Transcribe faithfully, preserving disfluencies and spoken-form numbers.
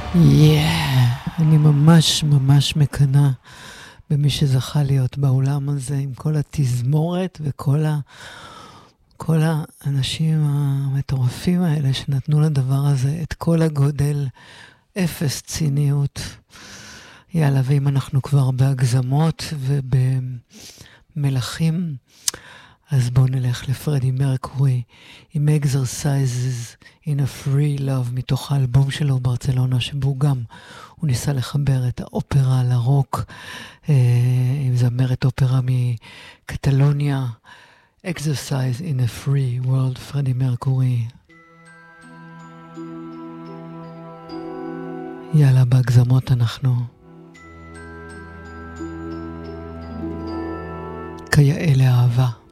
Yeah, אני ממש ממש מקנה במי שזכה להיות באולם הזה עם כל התזמורת וכל ה... כל האנשים המטורפים האלה שנתנו לדבר הזה את כל הגודל, אפס ציניות. יאללה, ואם אנחנו כבר בהגזמות ובמלכים, אז בואו נלך לפרדי מרקורי עם Exercises in a Free Love מתוך האלבום שלו ברצלונה, שבו גם הוא ניסה לחבר את האופרה לרוק, עם זמרת אופרה מקטלוניה. Exercise in a Free World, פרדי מרקורי. יאללה, בהגזמות אנחנו. כיאה לאהבה.